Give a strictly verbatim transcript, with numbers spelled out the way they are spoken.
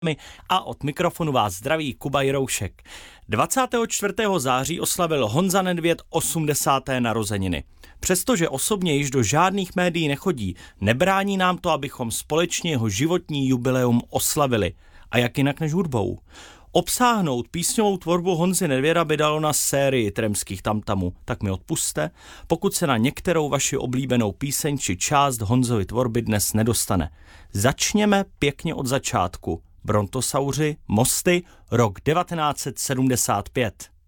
A od mikrofonu vás zdraví Kuba Jiroušek. dvacátého čtvrtého září oslavil Honza Nedvěd osmdesáté narozeniny. Přestože osobně již do žádných médií nechodí, nebrání nám to, abychom společně jeho životní jubileum oslavili. A jak jinak než hudbou. Obsáhnout písňovou tvorbu Honzy Nedvěda by dalo na sérii Tremských tamtamů, tak mi odpusťte, pokud se na některou vaši oblíbenou píseň či část Honzovy tvorby dnes nedostane. Začněme pěkně od začátku. Brontosauři, mosty, rok devatenáct set sedmdesát pět.